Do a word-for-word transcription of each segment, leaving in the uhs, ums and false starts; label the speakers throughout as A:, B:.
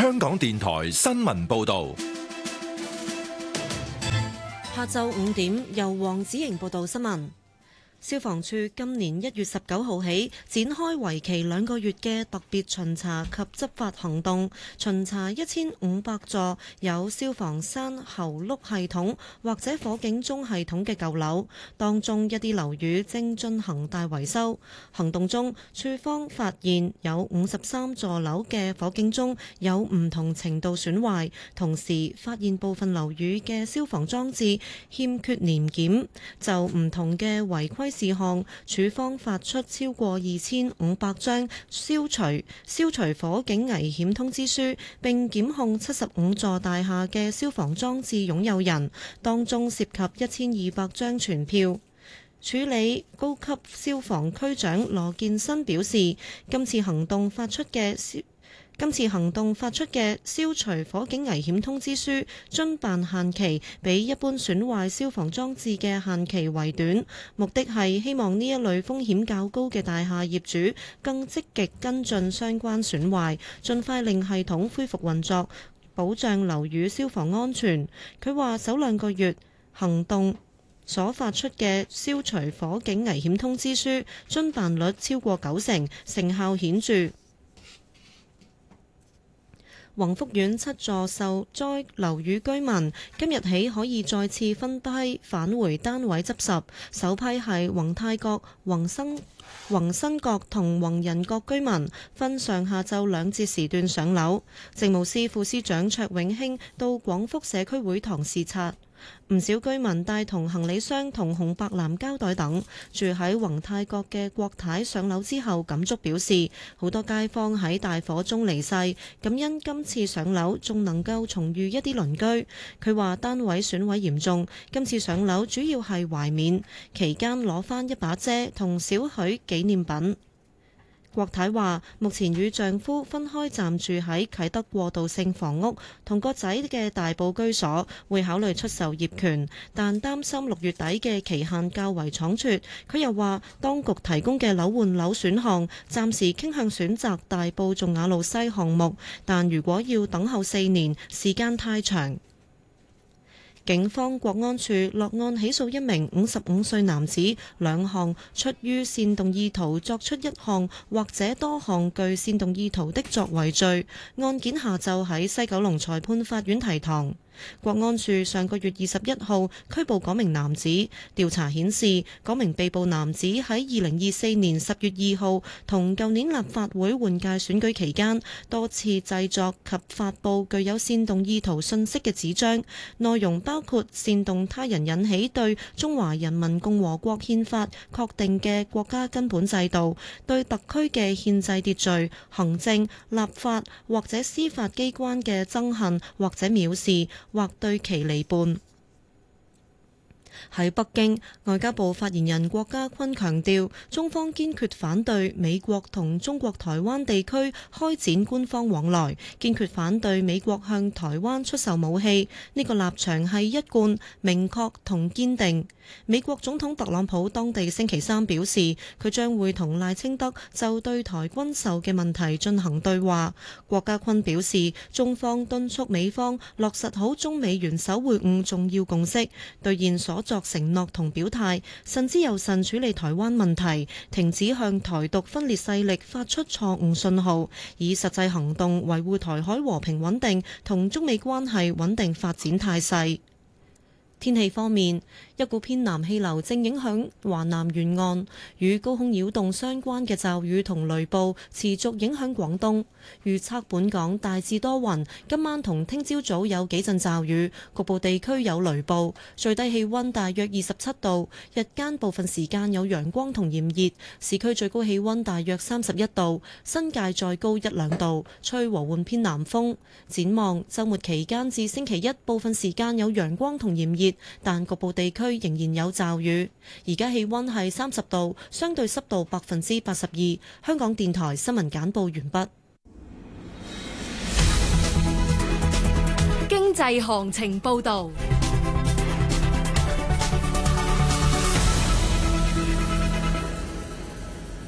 A: 香港電台新聞報道。
B: 下晝五點，由黃子瑩報道新聞。消防處今年一月十九號起展開為期兩個月嘅特別巡查及執法行動，巡查一千五百座有消防山喉轆系統或者火警鐘系統嘅舊樓，當中一啲樓宇正進行大維修。行動中，處方發現有五十三座樓嘅火警鐘有唔同程度損壞，同時發現部分樓宇嘅消防裝置欠缺年檢，就唔同嘅違規事項，處方發出超過二千五百張消除消除火警危險通知書，並檢控七十五座大廈嘅消防裝置擁有人，當中涉及一千二百張傳票。處理高級消防區長羅健新表示，今次行動發出嘅消今次行動發出嘅消除火警危險通知書遵辦限期比一般損壞消防裝置嘅限期為短，目的係希望呢一類風險較高嘅大廈業主更積極跟進相關損壞，盡快令系統恢復運作，保障樓宇消防安全。佢話首兩個月行動所發出嘅消除火警危險通知書遵辦率超過九成，成效顯著。宏福苑七座受災樓宇居民今日起可以再次分批返回單位執拾，首批係宏泰閣、宏新宏新閣同宏仁閣居民，分上下晝兩節時段上樓。政務司副司長卓永興到廣福社區會堂視察。唔少居民帶同行李箱同紅白藍膠袋等，住喺宏泰閣嘅郭太上樓之後感觸表示，好多街坊喺大火中離世，感恩今次上樓仲能夠重遇一啲鄰居。佢話單位損毀嚴重，今次上樓主要係懷緬，期間攞返一把遮同少許紀念品。郭太話：目前與丈夫分開暫住喺啟德過渡性房屋，同個仔嘅大埔居所，會考慮出售業權，但擔心六月底嘅期限較為倉促。佢又話，當局提供嘅樓換樓選項，暫時傾向選擇大埔頌雅路西項目，但如果要等候四年，時間太長。警方國安處落案起訴一名五十五歲男子，兩項出於煽動意圖作出一項或者多項具煽動意圖的作為罪。案件下晝喺西九龍裁判法院提堂。國安處上個月二十一號拘捕嗰名男子，調查顯示，嗰名被捕男子喺二零二四年十月二號同舊年立法會換屆選舉期間，多次製作及發布具有煽動意圖信息嘅紙張，內容包括煽動他人引起對中華人民共和國憲法確定嘅國家根本制度、對特區嘅憲制秩序、行政、立法或者司法機關嘅憎恨或者藐視，或對其離叛。喺北京，外交部發言人郭家坤強調，中方堅決反對美國同中國台灣地區開展官方往來，堅決反對美國向台灣出售武器。呢個立場係一貫、明確同堅定。美國總統特朗普當地星期三表示，佢將會同賴清德就對台軍售嘅問題進行對話。郭家坤表示，中方敦促美方落實好中美元首會晤重要共識，兌現所作承諾同表態，慎之又慎處理台灣問題，停止向台獨分裂勢力發出錯誤信號，以實際行動維護台海和平穩定同中美關係穩定發展態勢。天氣方面，一股偏南氣流正影響華南沿岸，與高空擾動相關嘅驟雨同雷暴持續影響廣東。預測本港大致多雲，今晚同聽朝早有幾陣驟雨，局部地區有雷暴。最低氣溫大約二十七度，日間部分時間有陽光同炎熱，市區最高氣溫大約三十一度，新界再高一兩度，吹和緩偏南風。展望週末期間至星期一，部分時間有陽光同炎熱，但局部地區仍然有驟雨。而家氣溫係三十度，相對濕度百分之八十二。香港電台新聞簡報完畢。
C: 經濟行情報導。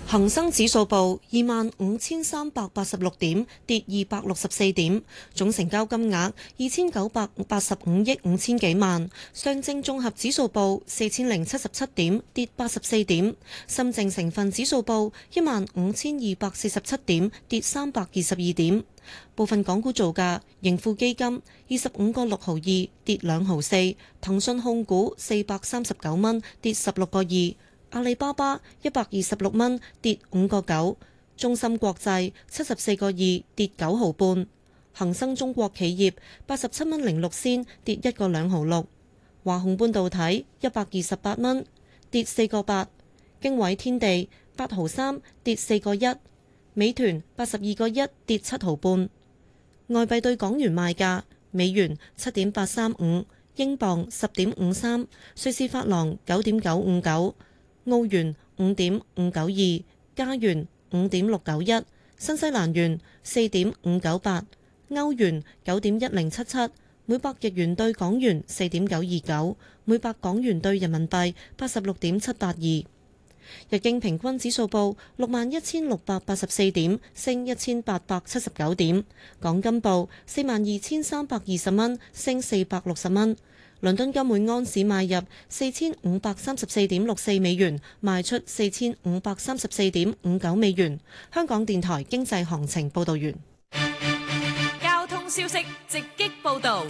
B: 恒生指數報二萬五千三百八十六點，跌二百六十四點，總成交金額二千九百八十五億五千幾萬。上證綜合指數報四千零七十七點，跌八十四點。深證成分指數報一萬五千二百四十七點，跌三百二十二點。部分港股造價：盈富基金二十五個六毫二，跌兩毫四；騰訊控股四百三十九蚊，跌十六個二。阿里巴巴一百二十六蚊，跌五個九；中芯國際七十四個二，跌九毫半；恒生中國企業八十七蚊零六仙，跌一個兩毫六；華虹半導體一百二十八蚊，跌四個八；經緯天地八毫三，跌四個一；美團八十二個一，跌七毫半。外幣對港元賣價：美元七點八三五，英鎊十點五三，瑞士法郎九點九五九。澳元五點五九二，加元五點六九一，新西蘭元四點五九八，歐元九點一零七七，每百日元對港元四點九二九，每百港元對人民幣八十六點七八二。日經平均指數報六萬一千六百八十四點，升一千八百七十九點。港金報四萬二千三百二十蚊，升四百六十蚊。倫敦金每安士買入四千五百三十四點六四美元，賣出四千五百三十四點五九美元。香港電台經濟行情報道完。
C: 交通消息直擊報道。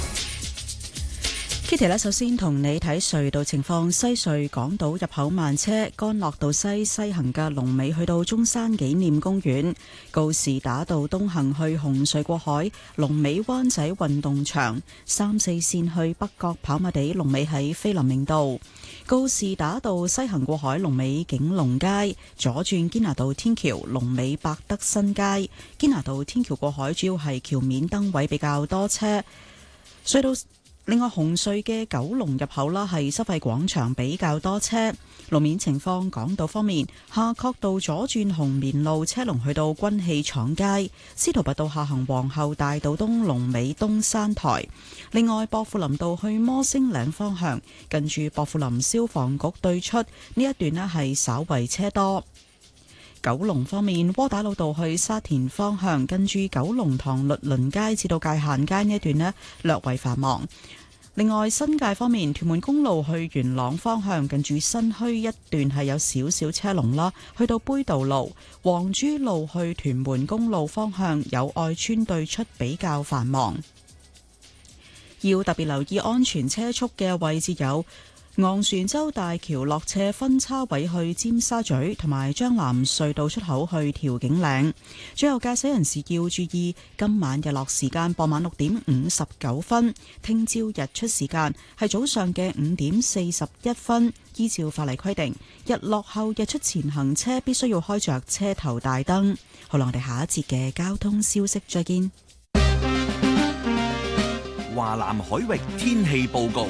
D: Kitty 呢，首先同你睇隧道情況。西隧港島入口慢車，干諾道西西行嘅龍尾去到中山紀念公園；告士打道東行去紅隧過海，龍尾灣仔運動場；三四線去北角跑馬地，龍尾喺菲林明道；告士打道西行過海，龍尾景隆街；左轉堅拿道天橋，龍尾百德新街；堅拿道天橋過海主要係橋面燈位比較多車。隧道另外，紅隧嘅九龍入口啦，係收費廣場比較多車。路面情況，港島方面，夏慤道左轉紅棉路車龍去到軍器廠街，司徒拔道下行皇后大道東龍尾東山台。另外，薄扶林道去摩星嶺方向，近住薄扶林消防局對出呢一段呢係稍為車多。九龍方面，窩打老道去沙田方向，近住九龍塘律倫街至到界限街呢一段呢略為繁忙。另外，新界方面，屯門公路去元朗方向，近住新墟一段係有少少車龍啦。去到杯渡路、黃珠路去屯門公路方向，友愛村對出比較繁忙。要特別留意安全車速嘅位置有昂船洲大橋落斜分叉位去尖沙咀，同埋將藍隧道出口去調景嶺。最後，駕駛人士要注意，今晚日落時間傍晚六點五十九分，聽朝日出時間係早上嘅五點四十一分。依照法例規定，日落後日出前行車必須要開着車頭大燈。好啦，我哋下一節嘅交通消息再見。
A: 華南海域天氣報告。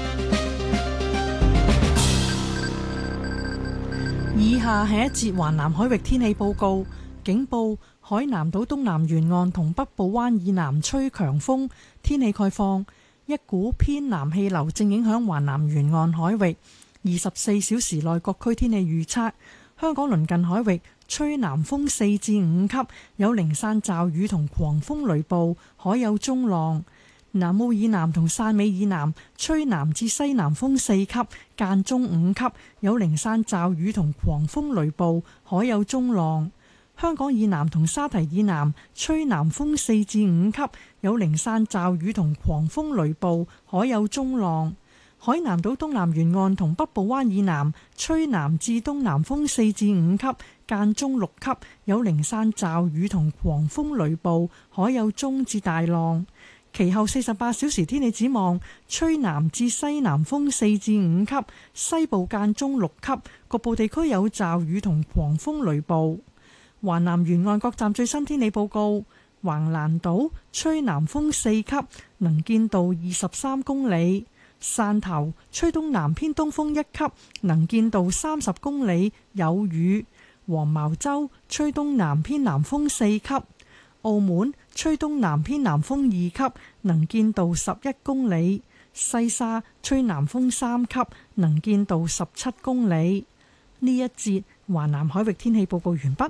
E: 以下係一節華南海域天氣報告，警報：海南島東南沿岸同北部灣以南吹強風。天氣概況：一股偏南氣流正影響華南沿岸海域，二十四小時內各區天氣預測：香港鄰近海域吹南風四至五級，有零散驟雨同狂風雷暴，海有中浪。南澳以南同汕尾以南吹南至西南風四級，間中五級，有零散驟雨同狂風雷暴，海有中浪。香港以南同沙堤以南吹南風四至五級，有零散驟雨同狂風雷暴，海有中浪。海南島東南沿岸同北部灣以南吹南至東南風四至五級，間中六級，有零散驟雨同狂風雷暴，海有中至大浪。其後四十八小時天氣展望，吹南至西南風四至五級，西部間中六級，局部地區有驟雨同狂風雷暴。華南沿岸各站最新天氣報告：橫瀾島吹南風四級，能見度二十三公里；汕頭吹東南偏東風一級，能見度三十公里，有雨；黃茅洲吹東南偏南風四級；澳門吹東南偏南風二級，能見度十一公里；西沙吹南風三級，能見度十七公里。呢一節華南海域天氣報告完畢。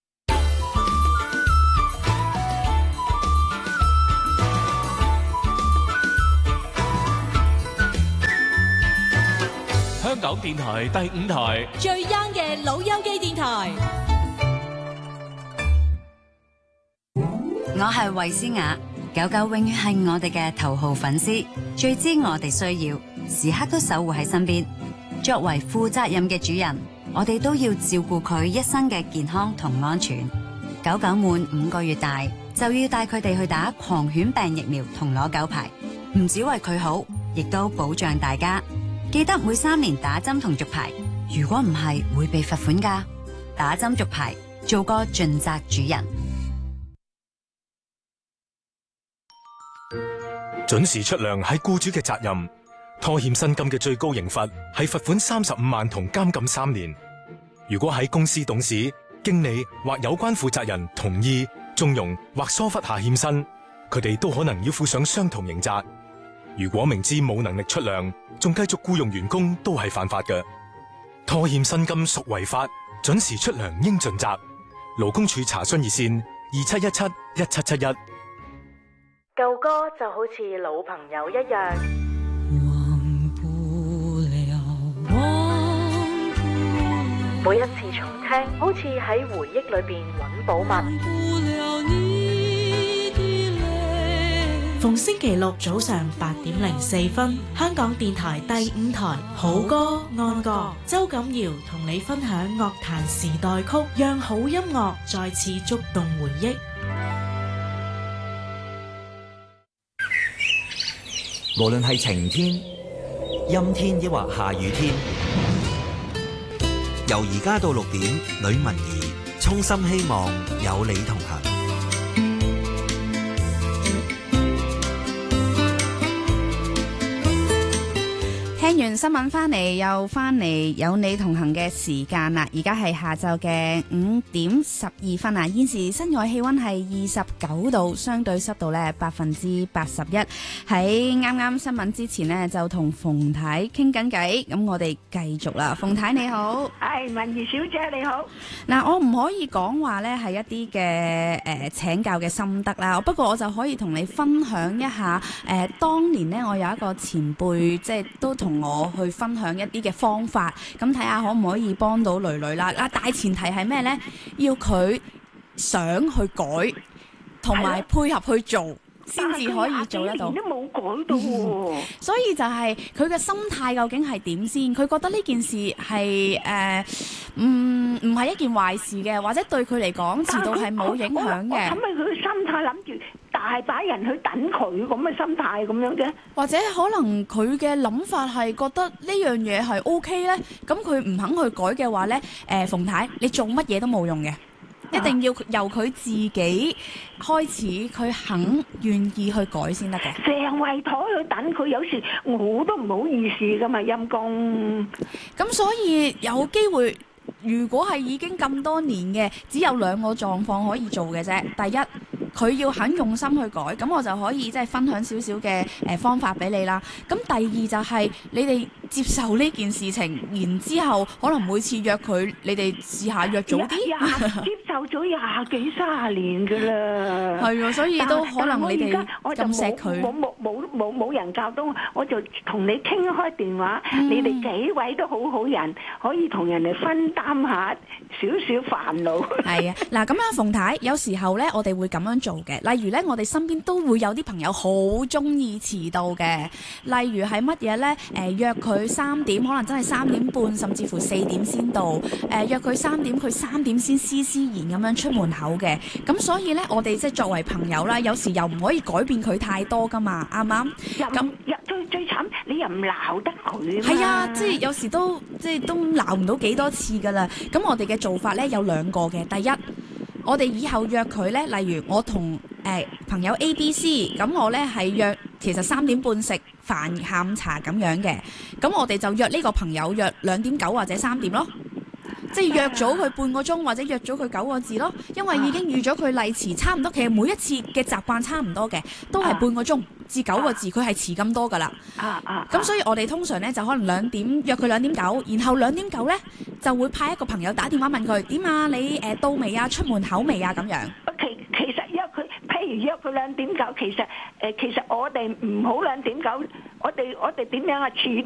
F: 香港電台第五台
C: 最 young 嘅老友記電台。
G: 我係衛詩雅，狗狗永遠係我哋嘅頭號粉絲，最知我哋需要，時刻都守護喺身邊。作為負責任嘅主人，我哋都要照顧佢一生嘅健康同安全。狗狗滿五個月大就要帶佢哋去打狂犬病疫苗同攞狗牌，唔只為佢好，亦都保障大家。記得每三年打針同續牌，如果唔係會被罰款㗎。打針續牌，做個盡責主人。
H: 準時出糧係僱主嘅責任，拖欠薪金嘅最高刑罰係罰款三十五萬同監禁三年。如果喺公司董事、經理或有關負責人同意、縱容或疏忽下欠薪，佢哋都可能要負上相同刑責。如果明知冇能力出糧，仲繼續僱用員工，都係犯法嘅。拖欠薪金屬違法，準時出糧應盡責。勞工處查詢熱線二七一七一七七一。
I: 舊歌就好似老朋友一樣，
J: 忘不了，忘不了，
I: 每一次重聽，好似喺回憶裏邊揾寶物。
K: 逢星期六早上八點零四分，香港電台第五台好歌安歌，周錦堯同你分享樂壇時代曲，讓好音樂再次觸動回憶。
A: 無論係晴天、陰天抑或下雨天，由而家到六點，呂文儀衷心希望有你同行。
L: 聽完新聞翻嚟，又翻嚟有你同行嘅時間啦！而家係下晝嘅五點十二分啊！現時室外氣溫係二十九度，相對濕度咧百分之八十一。喺啱啱新聞之前呢，就同馮太傾緊偈，咁我哋繼續啦。馮太你好，
M: 係文儀小姐你好。
L: 嗱，我唔可以講話咧係一啲嘅誒請教嘅心得啦，不過我就可以同你分享一下誒、呃，當年呢，我有一個前輩，即係都同我去分享一啲嘅方法，咁睇下可唔可以幫到囡囡啦。嗱，大前提係咩呢？要佢想去改，同埋配合去做，先至可以做得到。
M: 都冇改到喎、嗯，
L: 所以就係佢嘅心態究竟係點先？佢覺得呢件事係誒，唔唔係一件壞事嘅，或者對佢嚟講遲到係冇影響嘅。
M: 咁咪佢嘅心態諗住大把人去等佢咁嘅心態咁樣啫，
L: 或者可能佢嘅諗法係覺得呢樣嘢係 O K 咧，咁佢唔肯去改嘅話咧，誒、呃，馮太，你做乜嘢都冇用嘅、啊，一定要由佢自己開始，佢肯願意去改先得嘅。
M: 成圍台去等佢，有時我都唔好意思噶嘛，陰公。
L: 咁所以有機會，如果係已經咁多年嘅，只有兩個狀況可以做嘅啫。第一，佢要肯用心去改，咁我就可以即係分享少少嘅誒方法俾你啦。咁第二就係你哋接受呢件事情，然之後可能每次約佢，你哋試下約早啲。
M: 接受咗廿幾三十年噶啦，
L: 係啊，所以都可能你哋咁錫佢。
M: 冇冇冇冇冇人教到我，我就同你傾開電話。嗯、你哋幾位都好好人，可以同人哋分擔下少少煩惱。係啊，
L: 嗱咁啊，馮太，有時候咧，我哋會咁樣做嘅。例如咧，我哋身邊都會有啲朋友好中意遲到嘅。例如係乜嘢咧？誒、呃、約佢三點，可能真係三點半，甚至乎四點先到。誒、呃、約佢三點，佢三點先施施然咁樣出門口嘅。咁所以咧，我哋即係作為朋友啦，有時又唔可以改變佢太多噶嘛，啱唔啱？咁
M: 最最慘，你又唔鬧得佢。
L: 係啊，即係有時都即係都鬧唔到幾多次噶啦。咁我哋嘅做法咧有兩個嘅。第一，我哋以後約佢咧，例如我同誒、呃、朋友 A、B、C， 咁我咧係約其實三點半食飯下午茶咁樣嘅，咁我哋就約呢個朋友約兩點九或者三點咯。 即係約咗佢半個鐘或者約咗佢九個字咯，因為已經預咗佢例遲差唔多，其實每一次嘅習慣差唔多嘅，都係半個鐘至九個字，佢係遲咁多噶啦。
M: 啊啊！
L: 咁所以我哋通常咧就可能兩點約佢兩點九，然後兩點九咧就會派一個朋友打電話問佢點啊，你誒到未啊，出門口未啊咁樣。
M: 其其實約佢，譬如約佢兩點九，其實誒其實我哋唔好兩點九，我哋我哋點樣啊？遲